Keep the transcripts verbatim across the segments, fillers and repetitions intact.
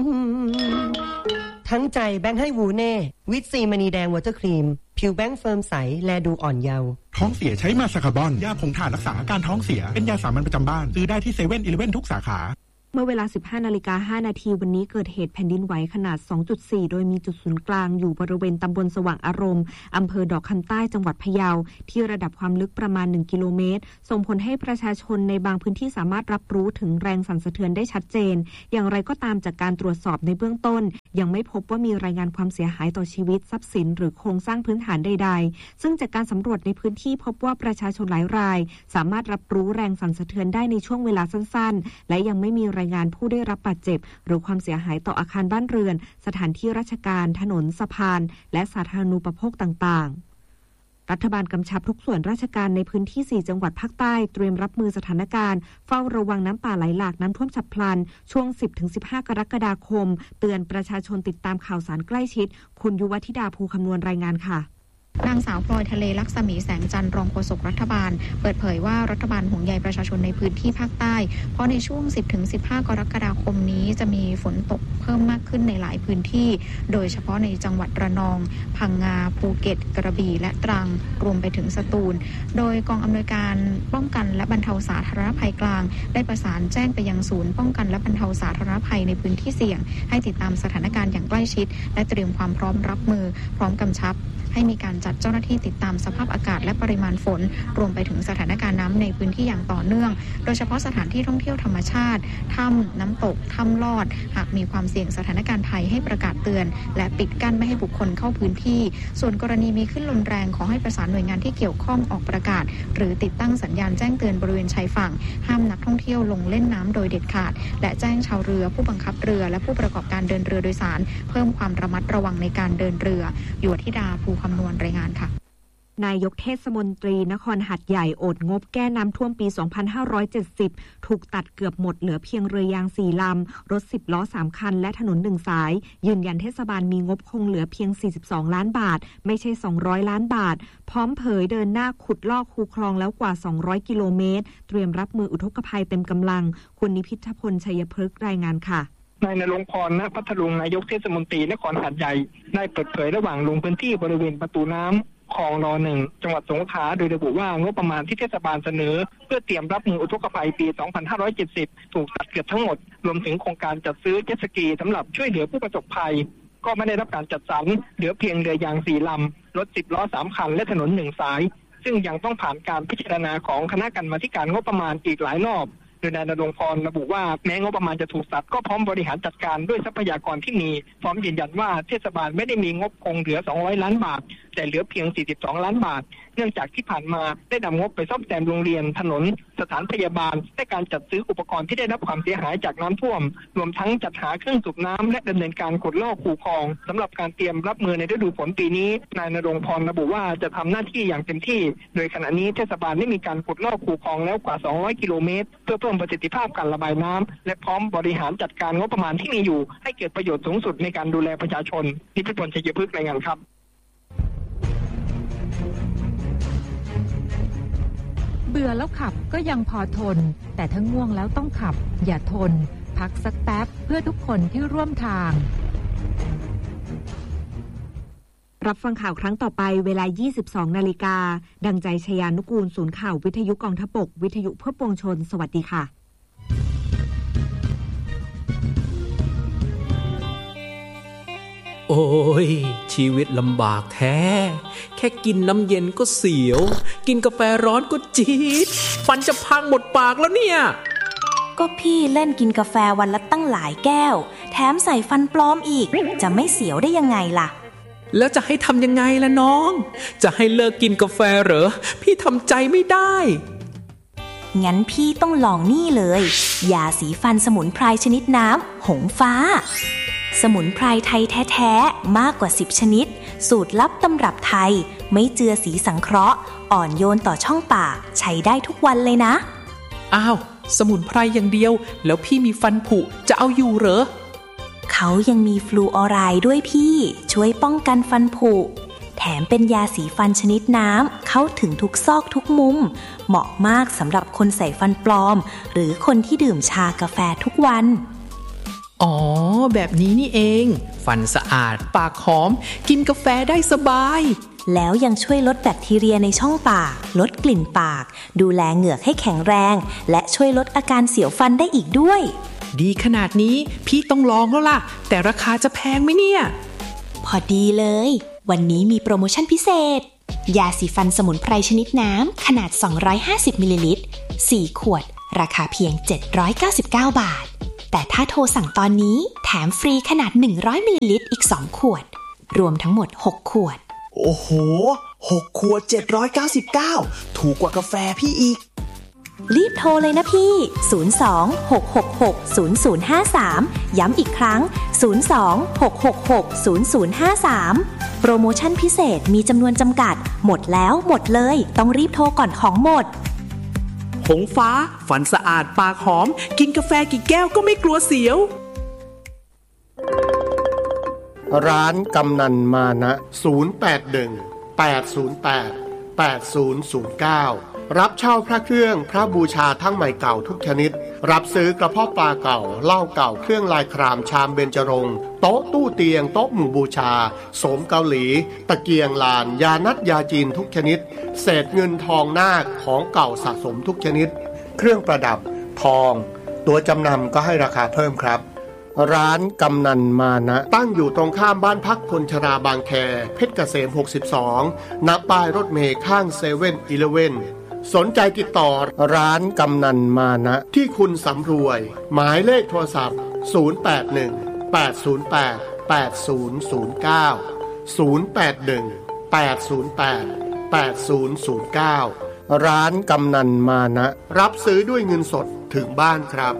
ทั้งใจแบงค์ให้วูเน่วิตซีมณีแดงวอเตอร์ครีมผิวแบงค์เฟิร์มใสแลดูอ่อนเยาว์ท้องเสียใช้มาสคาร์บอนยาผงถ่านรักษาอาการท้องเสียเป็นยาสามัญประจำบ้านซื้อได้ที่เซเว่นอีเลฟเว่นทุกสาขาเมื่อเวลา สิบห้านาฬิกาห้านาทีวันนี้เกิดเหตุแผ่นดินไหวขนาด สองจุดสี่ โดยมีจุดศูนย์กลางอยู่บริเวณตำบลสว่างอารมณ์อำเภอดอกคำใต้จังหวัดพะเยาที่ระดับความลึกประมาณหนึ่งกิโลเมตรส่งผลให้ประชาชนในบางพื้นที่สามารถรับรู้ถึงแรงสั่นสะเทือนได้ชัดเจนอย่างไรก็ตามจากการตรวจสอบในเบื้องต้นยังไม่พบว่ามีรายงานความเสียหายต่อชีวิตทรัพย์สินหรือโครงสร้างพื้นฐานใดๆซึ่งจากการสำรวจในพื้นที่พบว่าประชาชนหลายรายสามารถรับรู้แรงสั่นสะเทือนได้ในช่วงเวลาสั้นๆและยังไม่มีรายงานผู้ได้รับบาดเจ็บหรือความเสียหายต่ออาคารบ้านเรือนสถานที่ราชการถนนสะพานและสาธารณูปโภคต่างๆรัฐบาลกำชับทุกส่วนราชการในพื้นที่สี่จังหวัดภาคใต้เตรียมรับมือสถานการณ์เฝ้าระวังน้ำป่าไหลหลากน้ำท่วมฉับพลันช่วง สิบถึงสิบห้า กรกฎาคมเตือนประชาชนติดตามข่าวสารใกล้ชิดคุณยุวธิดาภูคำนวณรายงานค่ะนางสาวพลอยทะเลลักษมีแสงจันทร์รองโฆษกรัฐบาลเปิดเผยว่ารัฐบาลห่วงใยประชาชนในพื้นที่ภาคใต้เพราะในช่วง สิบถึงสิบห้า กรกฎาคมนี้จะมีฝนตกเพิ่มมากขึ้นในหลายพื้นที่โดยเฉพาะในจังหวัดระนองพังงาภูเก็ตกระบี่และตรังรวมไปถึงสตูลโดยกองอำนวยการป้องกันและบรรเทาสาธารณภัยกลางได้ประสานแจ้งไปยังศูนย์ป้องกันและบรรเทาสาธารณภัยในพื้นที่เสี่ยงให้ติดตามสถานการณ์อย่างใกล้ชิดและเตรียมความพร้อมรับมือพร้อมกำชับให้มีการจัดเจ้าหน้าที่ติดตามสภาพอากาศและปริมาณฝนรวมไปถึงสถานการณ์น้ำในพื้นที่อย่างต่อเนื่องโดยเฉพาะสถานที่ท่องเที่ยวธรรมชาติถ้ำน้ำตกถ้ำลอดหากมีความเสี่ยงสถานการณ์ภัยให้ประกาศเตือนและปิดกั้นไม่ให้บุคคลเข้าพื้นที่ส่วนกรณีมีขึ้นลมแรงขอให้ประสานหน่วยงานที่เกี่ยวข้องออกประกาศหรือติดตั้งสัญญาณแจ้งเตือนบริเวณชายฝั่งห้ามนักท่องเที่ยวลงเล่นน้ำโดยเด็ดขาดและแจ้งชาวเรือผู้บังคับเรือและผู้ประกอบการเดินเรือโดยสารเพิ่มความระมัดระวังในการเดินเรือยุวธิดาภูคำนวณรายงานค่ะนายกเทศมนตรีนครหาดใหญ่อดงบแก้น้ำท่วมปี สองพันห้าร้อยเจ็ดสิบ ถูกตัดเกือบหมดเหลือเพียงเรือยางสี่ลำรถสิบล้อสามคันและถนนหนึ่งสายยืนยันเทศบาลมีงบคงเหลือเพียงสี่สิบสองล้านบาทไม่ใช่สองร้อยล้านบาทพร้อมเผยเดินหน้าขุดลอกคูคลองแล้วกว่าสองร้อยกิโลเมตรเตรียมรับมืออุทกภัยเต็มกำลังคุณนิพิทพลชัยพฤกษ์รายงานค่ะนายณรงค์พร ณ พัทลุงนายกเทศมนตรีนครหาดใหญ่ได้เปิดเผยระหว่างลงพื้นที่บริเวณประตูน้ำคลองนหนึ่งจังหวัดสงขลาโดยระบุว่างบประมาณที่เทศบาลเสนอเพื่อเตรียมรับมืออุทกภัยปี สองพันห้าร้อยเจ็ดสิบ ถูกตัดเกือบทั้งหมดรวมถึงโครงการจัดซื้อเจ็ตสกีสำหรับช่วยเหลือผู้ประสบภัยก็ไม่ได้รับการจัดสรรเหลือเพียงเรือยางสี่ลำรถสิบล้อสามคันและถนนหนึ่งสายซึ่งยังต้องผ่านการพิจารณาของคณะกรรมาธิการงบประมาณอีกหลายรอบโดยนายณรงค์พรระบุว่าแม้งบประมาณจะถูกตัดก็พร้อมบริหารจัดการด้วยทรัพยากรที่มีพร้อมยืนยันว่าเทศบาลไม่ได้มีงบคงเหลือสองร้อยล้านบาทแต่เหลือเพียงสี่สิบสองล้านบาทเนื่องจากที่ผ่านมาได้นำงบไปซ่อมแซมโรงเรียนถนนสถานพยาบาลและการจัดซื้ออุปกรณ์ที่ได้รับความเสียหายจากน้ำท่วมรวมทั้งจัดหาเครื่องสูบน้ำและดำเนินการขุดลอกคูคลองสำหรับการเตรียมรับมือในฤดูฝนปีนี้นายณรงค์พรระบุว่าจะทำหน้าที่อย่างเต็มที่โดยขณะนี้เทศบาลได้มีการขุดลอกคูคลองแล้วกว่าสองร้อยกิโลเมตรเพื่อเพิ่มประสิทธิภาพการระบายน้ำและพร้อมบริหารจัดการงบประมาณที่มีอยู่ให้เกิดประโยชน์สูงสุดในการดูแลประชาชนนิพิพลชัยพฤกษ์รายงานครับเบื่อแล้วขับก็ยังพอทนแต่ถ้าง่วงแล้วต้องขับอย่าทนพักสักแป๊บเพื่อทุกคนที่ร่วมทางรับฟังข่าวครั้งต่อไปเวลา ยี่สิบสองนาฬิกาดังใจชยานุกูลศูนย์ข่าววิทยุกองทัพบกวิทยุเพื่อปวงชนสวัสดีค่ะโอ้ยชีวิตลำบากแท้แค่กินน้ำเย็นก็เสียวกินกาแฟร้อนก็จี๊ดฟันจะพังหมดปากแล้วเนี่ยก็พี่เล่นกินกาแฟวันละตั้งหลายแก้วแถมใส่ฟันปลอมอีกจะไม่เสียวได้ยังไงล่ะแล้วจะให้ทำยังไงล่ะน้องจะให้เลิกกินกาแฟเหรอพี่ทำใจไม่ได้งั้นพี่ต้องลองนี่เลยยาสีฟันสมุนไพรชนิดน้ำหงฟ้าสมุนไพรไทยแท้ๆมากกว่าสิบชนิดสูตรลับตำรับไทยไม่เจือสีสังเคราะห์อ่อนโยนต่อช่องปากใช้ได้ทุกวันเลยนะอ้าวสมุนไพรอย่างเดียวแล้วพี่มีฟันผุจะเอาอยู่เหรอเขายังมีฟลูออไรด์ด้วยพี่ช่วยป้องกันฟันผุแถมเป็นยาสีฟันชนิดน้ำเข้าถึงทุกซอกทุกมุมเหมาะมากสำหรับคนใส่ฟันปลอมหรือคนที่ดื่มชากาแฟทุกวันอ๋อแบบนี้นี่เองฟันสะอาดปากหอมกินกาแฟได้สบายแล้วยังช่วยลดแบคทีเรียในช่องปากลดกลิ่นปากดูแลเหงือกให้แข็งแรงและช่วยลดอาการเสียวฟันได้อีกด้วยดีขนาดนี้พี่ต้องลองแล้วล่ะแต่ราคาจะแพงไหมเนี่ยพอดีเลยวันนี้มีโปรโมชั่นพิเศษยาสีฟันสมุนไพรชนิดน้ำขนาดสองร้อยห้าสิบมิลลิลิตรสี่ขวดราคาเพียงเจ็ดร้อยเก้าสิบเก้าบาทแต่ถ้าโทรสั่งตอนนี้แถมฟรีขนาดหนึ่งร้อยมิลลิลิตรอีกสองขวดรวมทั้งหมดหกขวดโอ้โหหกขวดเจ็ดร้อยเก้าสิบเก้าถูกกว่ากาแฟพี่อีกรีบโทรเลยนะพี่ศูนย์ สอง หก หก หก ศูนย์ ศูนย์ ห้า สามย้ำอีกครั้งศูนย์ สอง หก หก หก ศูนย์ ศูนย์ ห้า สามโปรโมชั่นพิเศษมีจำนวนจำกัดหมดแล้วหมดเลยต้องรีบโทรก่อนของหมดหงฟ้าฟันสะอาดปากหอมกินกาแฟกี่แก้วก็ไม่กลัวเสียวร้านกำนันมานะศูนย์ แปด หนึ่ง แปด ศูนย์ แปด แปด ศูนย์ ศูนย์ เก้ารับเช่าพระเครื่องพระบูชาทั้งใหม่เก่าทุกชนิดรับซื้อกระเพาะปลาเก่าเหล้าเก่าเครื่องลายครามชามเบญจรงค์โต๊ะตู้เตียงโต๊ะหมู่บูชาโสมเกาหลีตะเกียงลานยานัดยาจีนทุกชนิดเศษเงินทองนาคของเก่าสะสมทุกชนิดเครื่องประดับทองตัวจำนำก็ให้ราคาเพิ่มครับร้านกำนันมานะตั้งอยู่ตรงข้ามบ้านพักคนชราบางแคเพชรเกษมหกสิบสองณป้ายรถเมล์ข้างเซเว่นอีเลฟเว่นสนใจติดต่อร้านกำนันมานะที่คุณสำรวยหมายเลขโทรศัพท์ศูนย์ แปด หนึ่ง แปด ศูนย์ แปด แปด ศูนย์ ศูนย์ เก้า ศูนย์ แปด หนึ่ง แปด ศูนย์ แปด แปด ศูนย์ ศูนย์ เก้าร้านกำนันมานะรับซื้อด้วยเงินสดถึงบ้านครับ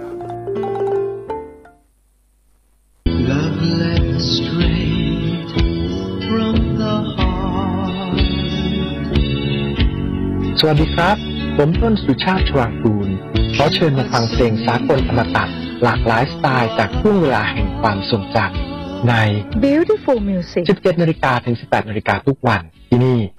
สวัสดีครับผมต้นสุชาติชวางกูลขอเชิญมาฟังเพลงสากลอมตะหลากหลายสไตล์จากช่วงเวลาแห่งความทรงจำใน Beautiful Music สิบเจ็ดนาฬิกาถึงสิบแปดนาฬิกาทุกวันที่นี่